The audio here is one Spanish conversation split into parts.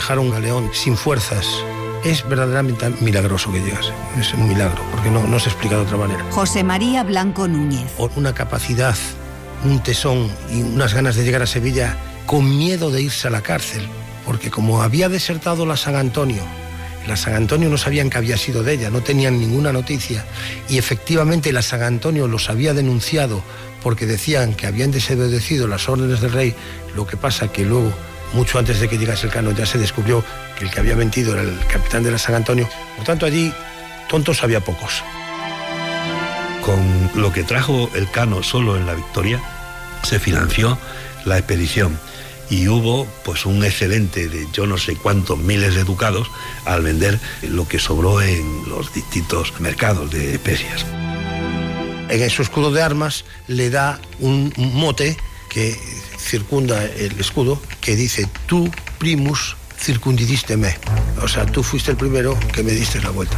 dejaron a León sin fuerzas. Es verdaderamente milagroso que llegase. Es un milagro, porque no se explica de otra manera. José María Blanco Núñez. Una capacidad, un tesón y unas ganas de llegar a Sevilla con miedo de irse a la cárcel, porque como había desertado la San Antonio no sabían que había sido de ella, no tenían ninguna noticia, y efectivamente la San Antonio los había denunciado porque decían que habían desobedecido las órdenes del rey. Lo que pasa que luego, mucho antes de que llegase el Cano, ya se descubrió que el que había mentido era el capitán de la San Antonio. Por tanto, allí tontos había pocos. Con lo que trajo el Cano solo en la Victoria, se financió la expedición y hubo pues un excedente de yo no sé cuántos miles de ducados al vender lo que sobró en los distintos mercados de especias. En su escudo de armas le da un mote que circunda el escudo, que dice: tu primus circundidiste me. O sea, tú fuiste el primero que me diste la vuelta.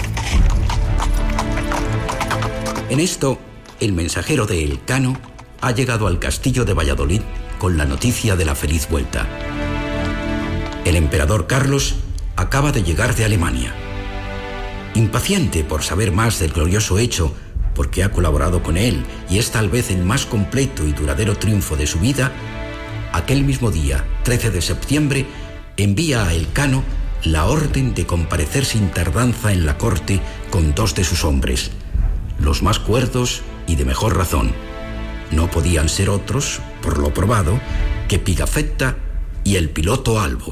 En esto, el mensajero de Elcano ha llegado al castillo de Valladolid con la noticia de la feliz vuelta. El emperador Carlos acaba de llegar de Alemania. Impaciente por saber más del glorioso hecho, porque ha colaborado con él y es tal vez el más completo y duradero triunfo de su vida, aquel mismo día, 13 de septiembre, envía a Elcano la orden de comparecer sin tardanza en la corte con 2 de sus hombres, los más cuerdos y de mejor razón. No podían ser otros, por lo probado, que Pigafetta y el piloto Albo.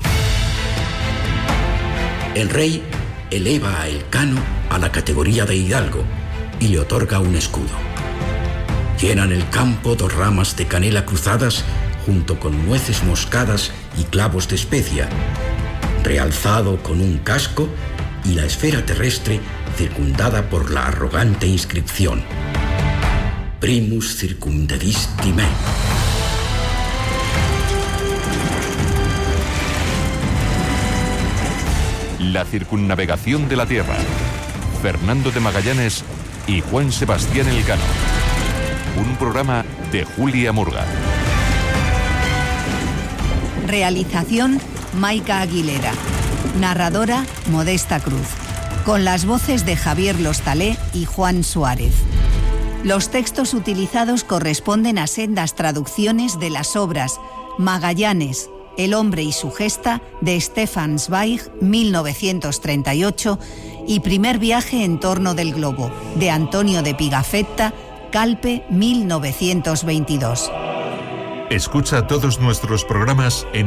El rey eleva a Elcano a la categoría de hidalgo y le otorga un escudo. Llenan el campo 2 ramas de canela cruzadas junto con nueces moscadas y clavos de especia, realzado con un casco y la esfera terrestre circundada por la arrogante inscripción: Primus circumdedisti me. La circunnavegación de la Tierra. Fernando de Magallanes y Juan Sebastián Elcano. Un programa de Julia Murga. Realización: Maica Aguilera. Narradora: Modesta Cruz. Con las voces de Javier Lostalé y Juan Suárez. Los textos utilizados corresponden a sendas traducciones de las obras Magallanes, El hombre y su gesta, de Stefan Zweig, 1938, y Primer viaje en torno del globo, de Antonio de Pigafetta, Calpe, 1922. Escucha todos nuestros programas en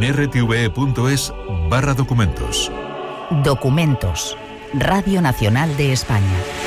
rtve.es/documentos. Documentos. Radio Nacional de España.